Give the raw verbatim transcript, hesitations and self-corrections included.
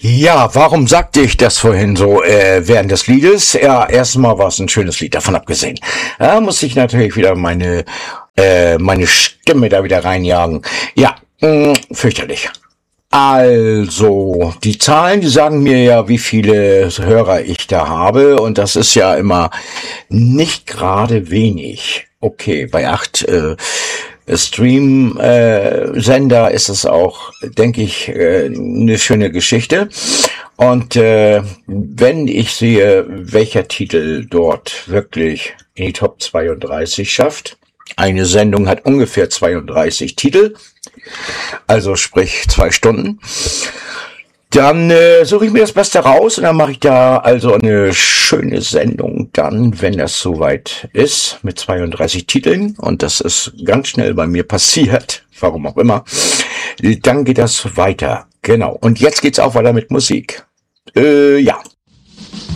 Ja, warum sagte ich das vorhin so äh, während des Liedes? Ja, erstmal war es ein schönes Lied, davon abgesehen. Da muss ich natürlich wieder meine äh, meine Stimme da wieder reinjagen. Ja, mh, fürchterlich. Also, die Zahlen, die sagen mir ja, wie viele Hörer ich da habe, und das ist ja immer nicht gerade wenig. Okay, bei acht äh, Stream-Sender ist es auch, denke ich, äh, eine schöne Geschichte. Und äh, wenn ich sehe, welcher Titel dort wirklich in die Top zweiunddreißig schafft, eine Sendung hat ungefähr zweiunddreißig Titel, also sprich zwei Stunden, dann äh, suche ich mir das Beste raus und dann mache ich da also eine schöne Sendung dann, wenn das soweit ist, mit zweiunddreißig Titeln, und das ist ganz schnell bei mir passiert, warum auch immer. Dann geht das weiter, genau. Und jetzt geht's auch weiter mit Musik. Äh, ja,